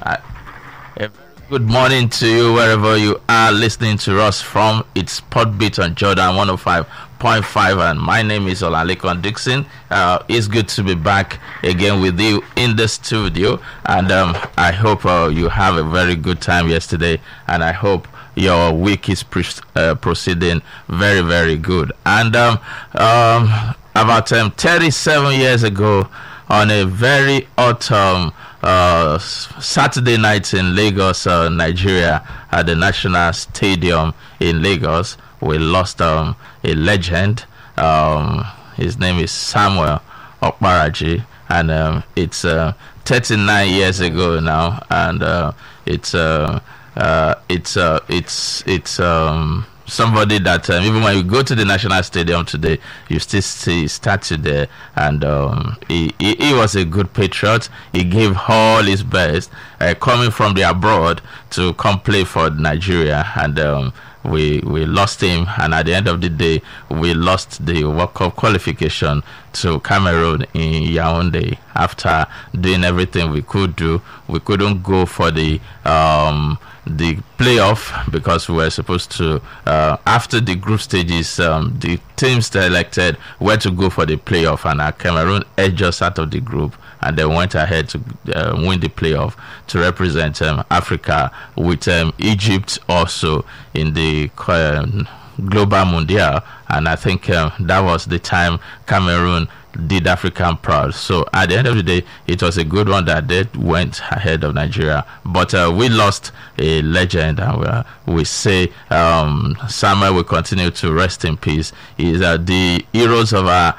A very good morning to you wherever you are listening to us from. It's Podbeat on Jordan 105.5, and my name is Olalekan Dixon. It's good to be back again with you in the studio, and I hope you have a very good time yesterday, and I hope your week is proceeding very, very good. And about 37 years ago, on a very autumn Saturday night in Lagos, Nigeria, at the National Stadium in Lagos, we lost a legend. His name is Samuel Okparaji, and it's 39 years ago now, and it's somebody that even when you go to the National Stadium today, you still see statue there, and he was a good patriot. He gave all his best, coming from the abroad to come play for Nigeria, and we lost him, and at the end of the day, we lost the World Cup qualification to Cameroon in Yaoundé. After doing everything we could do, we couldn't go for the playoff because we were supposed to, after the group stages, the teams selected where to go for the playoff, and Cameroon edged us out of the group, and they went ahead to win the playoff to represent Africa, with Egypt also in the Global Mundial. And I think that was the time Cameroon did African proud. So at the end of the day, it was a good one that they went ahead of Nigeria. But we lost a legend, and we say Samuel will continue to rest in peace. He's the heroes of our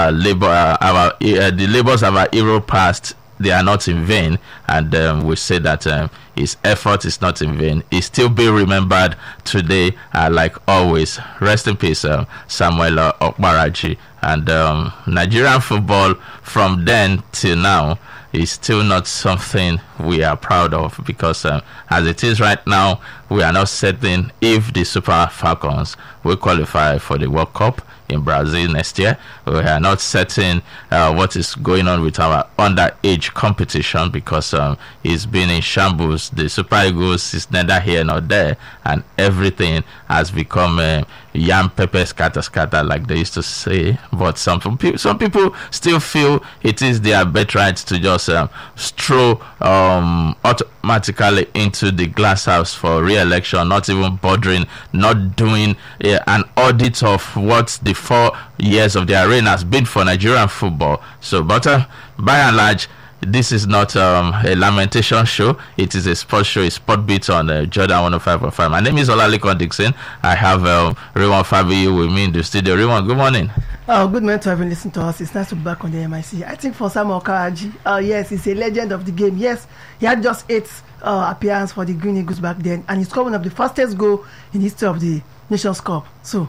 the labors of our hero past. They are not in vain, and we say that his effort is not in vain. He still be remembered today, like always. Rest in peace, Samuel Okparaji. And Nigerian football from then till now is still not something we are proud of, because as it is right now, we are not certain if the Super Falcons will qualify for the World Cup in Brazil next year. We are not certain what is going on with our underage competition, because it's been in shambles. The Super Eagles is neither here nor there, and everything has become yam pepper scatter, like they used to say. But some people still feel it is their birthright to just stroll automatically into the glass house for re-election, not even bothering, not doing an audit of what the 4 years of the arena has been for Nigerian football. So, but by and large, this is not a lamentation show. It is a sports show. It's Podbeat on Jordan 105.5. My name is Olalekan Dixon. I have Raymond Fabiu with me in the studio. Raymond, good morning. Good morning to everyone listening to us. It's nice to be back on the MIC. I think for Samuel Okparaji, yes, he's a legend of the game. Yes, he had just 8 appearances for the Green Eagles back then, and he's coming up the fastest goal in the history of the Nations Cup. So,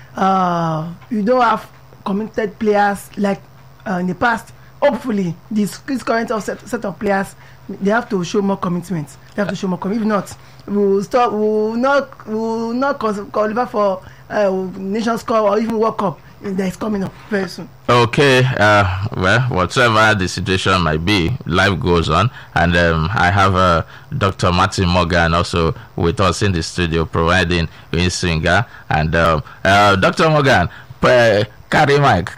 you don't have committed players like in the past. Hopefully, this current set of players, they have to show more commitment. They have to show more commitment. If not, we'll not qualify for Nations Cup or even World Cup that is coming up very soon. Okay, well, whatever the situation might be, life goes on, and I have Dr. Martin Morgan also with us in the studio, providing in singer. And Dr. Morgan, carry mic.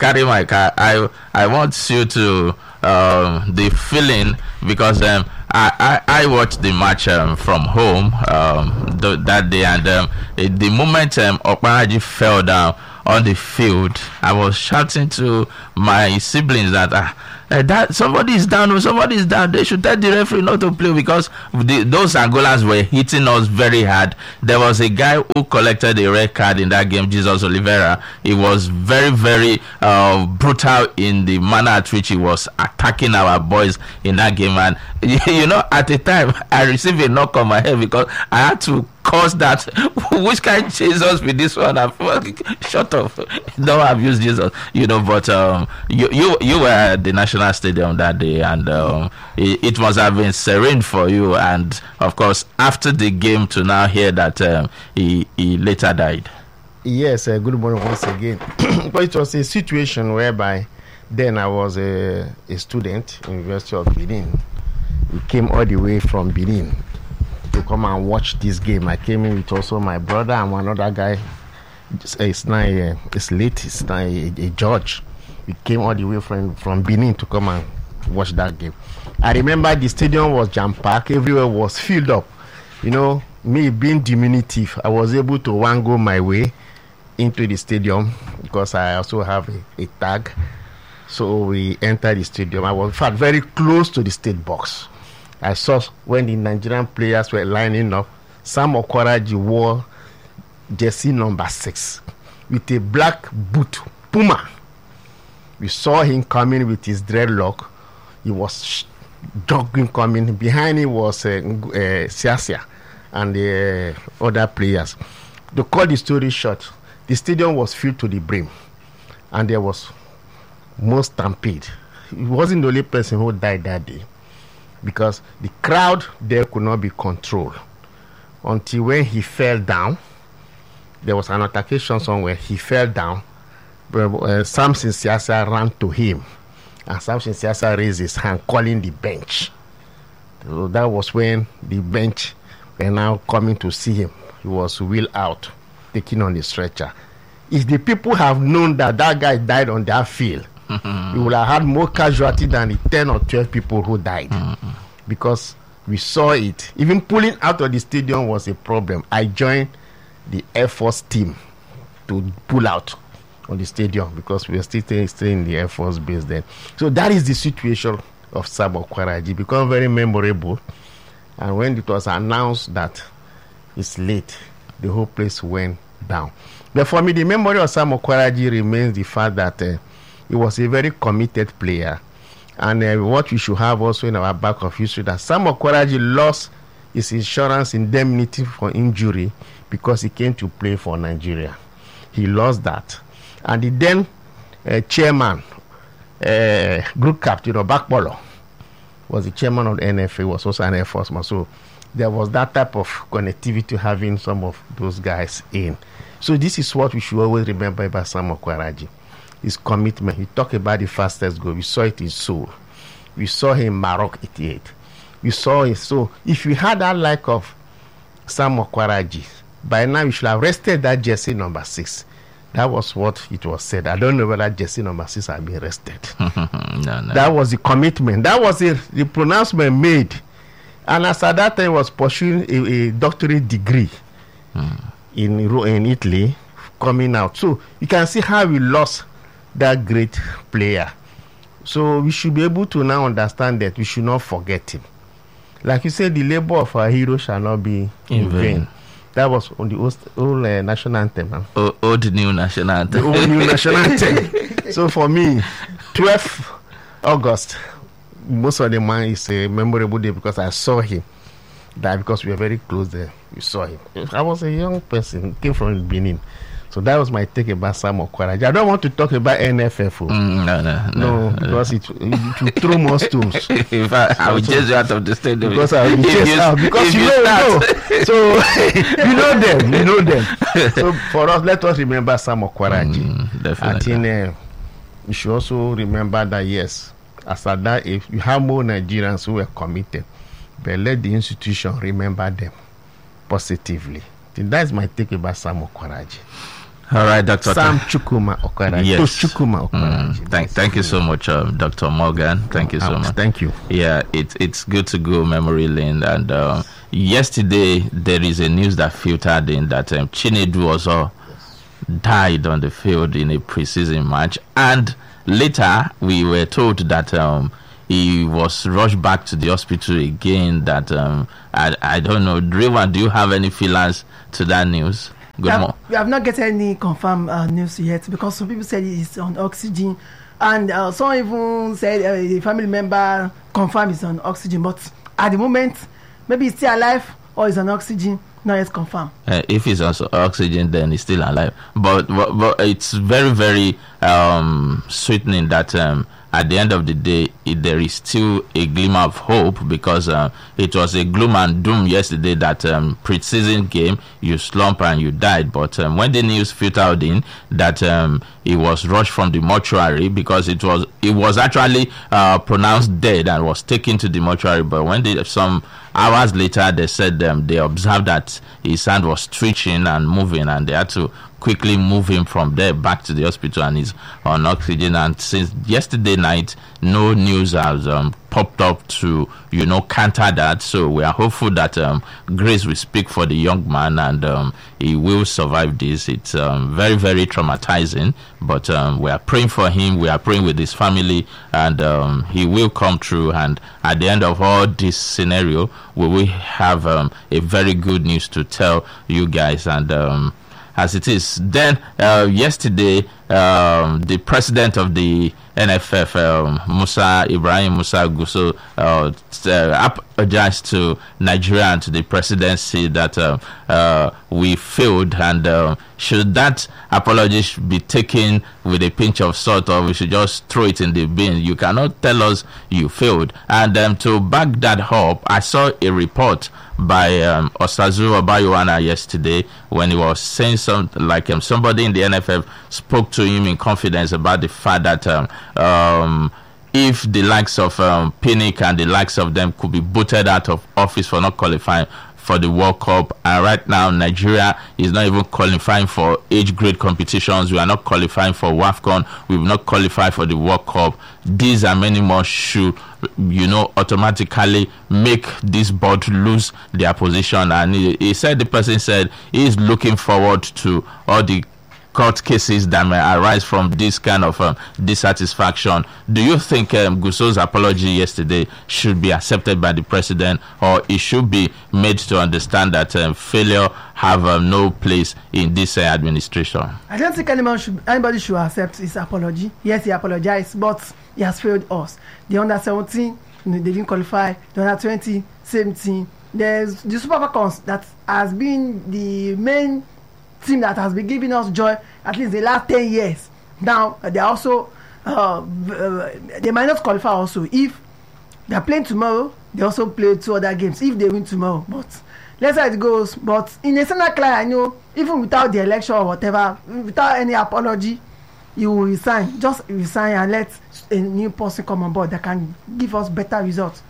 I want you to the feeling, because I watched the match from home that day, and the moment Okparaji fell down on the field, I was shouting to my siblings that that somebody is down. They should tell the referee not to play, because those Angolans were hitting us very hard. There was a guy who collected a red card in that game, Jesus Oliveira. He was very, very brutal in the manner at which he was attacking our boys in that game. And you know, at the time, I received a knock on my head because I had to cause that. Which kind of Jesus with this one? Shut up! Don't abuse Jesus, you know. But you were at the National Stadium that day, and it must have been serene for you. And of course, after the game, to now hear that he later died. Yes, good morning once again. But it was a situation whereby then I was a student in University of Benin. We came all the way from Benin to come and watch this game. I came in with also my brother and one other guy. It's late. It's not a judge. We came all the way from Benin to come and watch that game. I remember the stadium was jam-packed. Everywhere was filled up. You know, me being diminutive, I was able to wangle my way into the stadium because I also have a tag. So we entered the stadium. I was, in fact, very close to the state box. I saw when the Nigerian players were lining up, Sam Okwaraji wore jersey number 6 with a black boot, Puma. We saw him coming with his dreadlock. He was jogging coming. Behind him was Siasia and the other players. To cut the story short, the stadium was filled to the brim, and there was most stampede. He wasn't the only person who died that day, because the crowd there could not be controlled until when he fell down. There was an altercation somewhere. He fell down. Samson Siasa ran to him, and Samson Siasa raised his hand, calling the bench. So that was when the bench were now coming to see him. He was wheeled out, taken on the stretcher. If the people have known that that guy died on that field, we would have had more casualty than the 10 or 12 people who died, because we saw it. Even pulling out of the stadium was a problem. I joined the Air Force team to pull out on the stadium because we were still in the Air Force base then. So that is the situation of Sam Okwaraji. Become very memorable. And when it was announced that it's late, the whole place went down. But for me, the memory of Sam Okwaraji remains the fact that he was a very committed player. And what we should have also in our back of history, that Sam Okwaraji lost his insurance indemnity for injury because he came to play for Nigeria. He lost that. And the then chairman, group captain Obakpolo, was the chairman of the NFA, was also an Air Forceman. So there was that type of connectivity having some of those guys in. So this is what we should always remember about Sam Okwaraji. His commitment. He talked about the fastest goal. We saw it in Seoul. We saw him in Maroc 88. We saw it. So if we had that like of Sam Okwaraji, by now we should have rested that jersey number 6. That was what it was said. I don't know whether jersey number 6 had been rested. No. That was the commitment. That was the pronouncement made. And as at that time, he was pursuing a doctorate degree in Italy, coming out. So you can see how we lost that great player. So we should be able to now understand that we should not forget him. Like you said, the labor of our hero shall not be in vain. That was on the old national anthem. Old new national anthem. The old new national anthem. So for me, 12th August, most of the man is a memorable day because I saw him. That because we were very close there. We saw him. I was a young person, came from Benin. So that was my take about Sam Okwaraji. I don't want to talk about NFF. No, because it will throw more stones. In fact, I will chase you out of the stadium. Because I will be chased out. Because you know. So you know them. So for us, let us remember Sam Okwaraji. Definitely. I think we should also remember that, yes, as at that age, you have more Nigerians who were committed. But let the institution remember them positively. That's my take about Sam Okwaraji. All right, Dr. Sam Chukwuma Okwaraji. Yes. Chukwuma Okwaraji. Thank you so much, Dr. Morgan. Thank you so much. Thank you. Yeah, it's good to go memory lane. And yesterday, there is a news that filtered in that Chinedu also died on the field in a preseason match. And later, we were told that he was rushed back to the hospital again. That I don't know. Drewan, do you have any feelings to that news? We have not get any confirmed news yet, because some people said he's on oxygen, and some even said a family member confirmed he's on oxygen. But at the moment, maybe he's still alive or he's on oxygen. No, it's confirmed. If he's on oxygen, then he's still alive. But it's very, very sweetening that at the end of the day, there is still a glimmer of hope, because it was a gloom and doom yesterday that pre-season game, you slump and you died. But when the news filtered in that he was rushed from the mortuary, because it was actually pronounced dead and was taken to the mortuary. But when some hours later, they said they observed that his hand was twitching and moving, and they had to quickly move him from there back to the hospital, and he's on oxygen. And since yesterday night, no news has popped up to counter that. So we are hopeful that grace will speak for the young man, and he will survive this. It's very, very traumatizing, but we are praying for him. We are praying with his family, and he will come through. And at the end of all this scenario, we will have a very good news to tell you guys. And as it is. Then yesterday, the president of the NFF, Ibrahim Musa Gusau, apologized to Nigeria and to the presidency that we failed, and should that apology be taken with a pinch of salt, or we should just throw it in the bin? You cannot tell us you failed. And to back that up, I saw a report by Osazu Obayowana yesterday, when he was saying something like somebody in the NFF spoke to him in confidence about the fact that if the likes of Pinnick and the likes of them could be booted out of office for not qualifying for the World Cup, and right now Nigeria is not even qualifying for age grade competitions. We are not qualifying for WAFCON. We will not qualify for the World Cup. These and many more should automatically make this board lose their position. And the person said he is looking forward to all the court cases that may arise from this kind of dissatisfaction. Do you think Gusau's apology yesterday should be accepted by the president, or it should be made to understand that failure have no place in this administration? I don't think anybody should accept his apology. Yes, he apologized, but he has failed us. The under 17, they didn't qualify. The under 20, same thing. There's the Super Falcons that has been the main team that has been giving us joy at least the last 10 years. Now they are also they might not qualify also. If they are playing tomorrow, they also play 2 other games if they win tomorrow. But let's see how it goes. But in a Senate clear, I know even without the election or whatever, without any apology, you will resign. Just resign and let a new person come on board that can give us better results.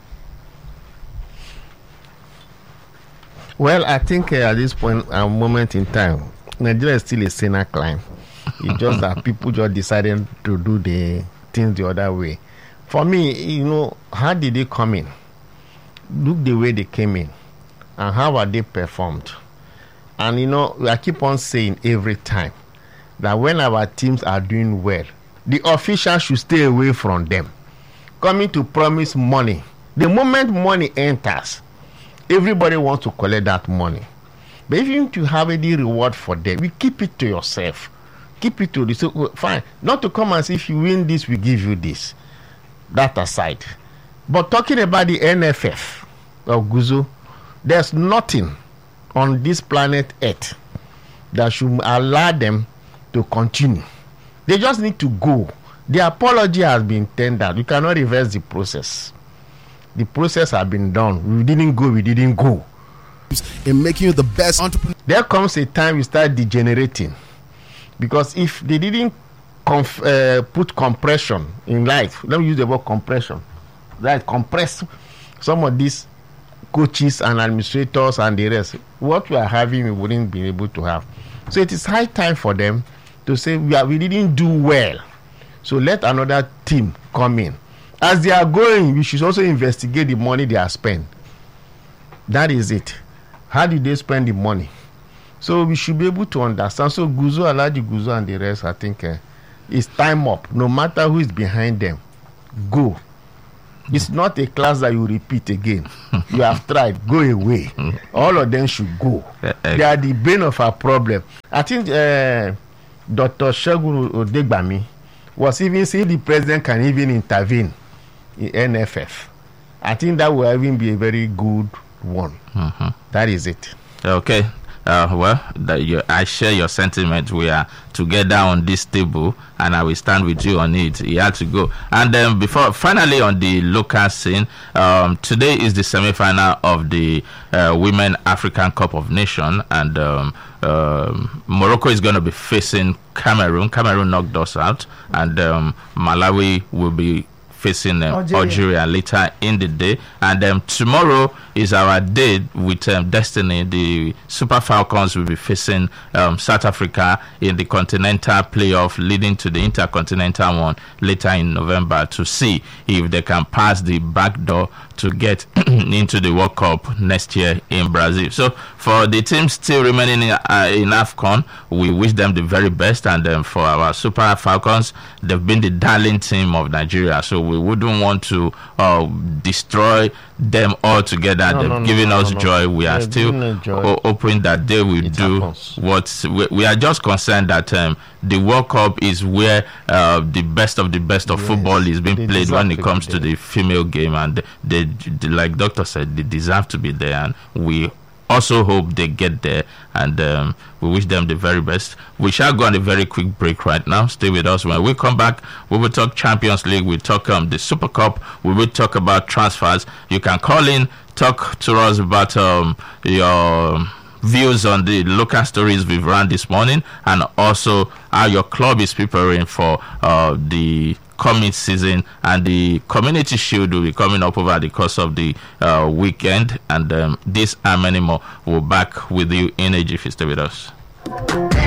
Well, I think at this point, a moment in time, Nigeria is still a sinner climb. It's just that people just decided to do the things the other way. For me, how did they come in? Look the way they came in, and how are they performed? And I keep on saying every time that when our teams are doing well, the officials should stay away from them. Coming to promise money. The moment money enters, everybody wants to collect that money. But if you have any reward for them, we keep it to yourself. Keep it to this. So, fine. Not to come and say, if you win this, we give you this. That aside. But talking about the NFF of Gusau, there's nothing on this planet Earth that should allow them to continue. They just need to go. The apology has been tendered. You cannot reverse the process. The process has been done. We didn't go. In making you the best entrepreneur. There comes a time you start degenerating, because if they didn't put compression in life, let me use the word compression, that compress some of these coaches and administrators and the rest, what we are having we wouldn't be able to have. So it is high time for them to say we didn't do well, so let another team come in. As they are going, we should also investigate the money they are spent. That is it. How did they spend the money? So we should be able to understand. So Gusau, Alhaji Gusau and the rest, I think it's time up. No matter who is behind them, go. It's not a class that you repeat again. You have tried. Go away. All of them should go. They are the bane of our problem. I think Dr. Segun Odegbami was even saying the president can even intervene in NFF. I think that will even be a very good one. That is it. Okay. I share your sentiment. We are together on this table, and I will stand with you on it. He had to go. And then finally on the local scene, today is the semi-final of the Women African Cup of Nations, and Morocco is going to be facing Cameroon. Cameroon knocked us out, and Malawi will be facing Algeria later in the day. And tomorrow is our day with Destiny. The Super Falcons will be facing South Africa in the continental playoff leading to the intercontinental one later in November, to see if they can pass the back door to get into the World Cup next year in Brazil. So for the teams still remaining in AFCON, we wish them the very best. And for our Super Falcons, they've been the darling team of Nigeria, so we wouldn't want to destroy them altogether. They've given us joy. We are still hoping that they will do what we are just concerned that the World Cup is where the best of football is being played when it comes to the female game, and they, like Doctor said, they deserve to be there, and we also hope they get there, and we wish them the very best. We shall go on a very quick break right now. Stay with us. When we come back, we will talk Champions League, we'll talk the Super Cup, we will talk about transfers. You can call in, talk to us about your views on the local stories we've run this morning, and also how your club is preparing for the coming season, and the Community Shield will be coming up over the course of the weekend, and this and many more. We'll back with you in a jiffy. Stay with us.